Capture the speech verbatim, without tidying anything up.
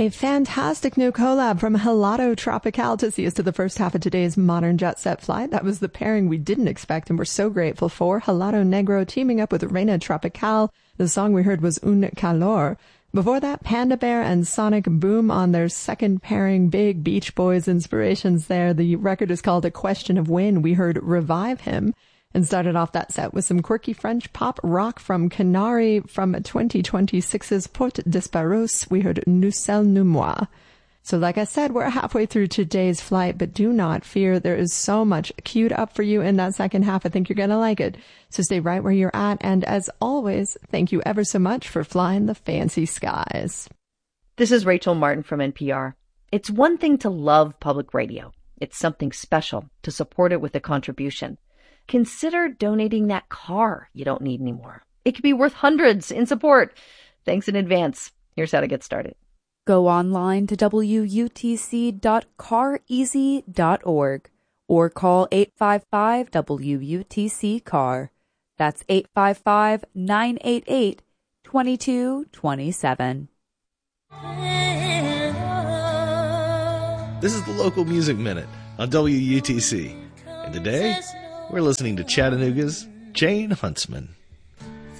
A fantastic new collab from Helado Tropical to see us to the first half of today's Modern Jet Set flight. That was the pairing we didn't expect and we're so grateful for. Helado Negro teaming up with Reina Tropical. The song we heard was Un Calor. Before that, Panda Bear and Sonic Boom on their second pairing. Big Beach Boys inspirations there. The record is called A Question of When. We heard Revive Him. And started off that set with some quirky French pop rock from Canary. From twenty twenty-six's Porte Disparos, we heard Nous Sommes Nous Moi. So like I said, we're halfway through today's flight, but do not fear. There is so much queued up for you in that second half. I think you're going to like it. So stay right where you're at. And as always, thank you ever so much for flying the fancy skies. This is Rachel Martin from N P R. It's one thing to love public radio. It's something special to support it with a contribution. Consider donating that car you don't need anymore. It could be worth hundreds in support. Thanks in advance. Here's how to get started. Go online to W U T C dot car easy dot org or call eight five five W U T C car. That's eight five five, nine eight eight, two two two seven. This is the Local Music Minute on W U T C. And today, we're listening to Chattanooga's Jane Huntsman.